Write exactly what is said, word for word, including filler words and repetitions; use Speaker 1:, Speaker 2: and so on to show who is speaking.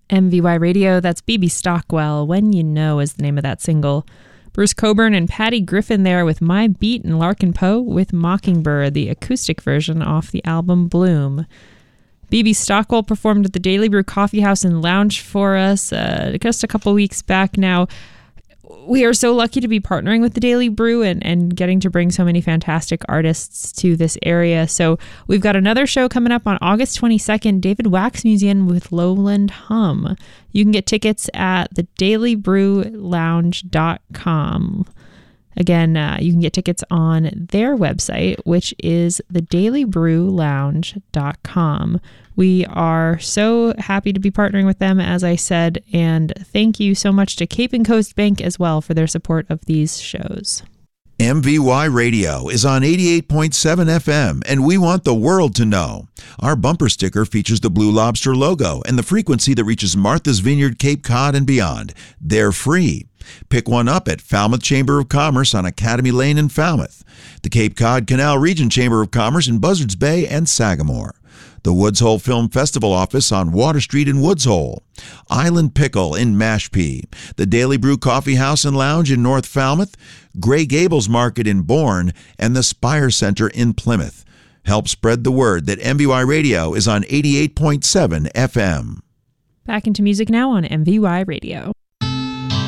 Speaker 1: M V Y Radio, that's B B Stockwell, When You Know is the name of that single. Bruce Coburn and Patty Griffin there with My Beat, and Larkin Poe with Mockingbird, the acoustic version off the album Bloom. B B Stockwell performed at the Daily Brew Coffee House and Lounge for us uh, just a couple weeks back now. We are so lucky to be partnering with the Daily Brew and, and getting to bring so many fantastic artists to this area. So we've got another show coming up on August twenty-second, David Waxmusian with Lowland Hum. You can get tickets at the daily brew lounge dot com. Again, uh, you can get tickets on their website, which is the daily brew lounge dot com. We are so happy to be partnering with them, as I said, and thank you so much to Cape and Coast Bank as well for their support of these shows.
Speaker 2: M V Y Radio is on eighty-eight point seven F M, and we want the world to know. Our bumper sticker features the Blue Lobster logo and the frequency that reaches Martha's Vineyard, Cape Cod, and beyond. They're free. Pick one up at Falmouth Chamber of Commerce on Academy Lane in Falmouth, the Cape Cod Canal Region Chamber of Commerce in Buzzards Bay and Sagamore, the Woods Hole Film Festival office on Water Street in Woods Hole, Island Pickle in Mashpee, the Daily Brew Coffee House and Lounge in North Falmouth, Gray Gables Market in Bourne, and the Spire Center in Plymouth. Help spread the word that M V Y Radio is on eighty-eight point seven F M.
Speaker 1: Back into music now on M V Y Radio.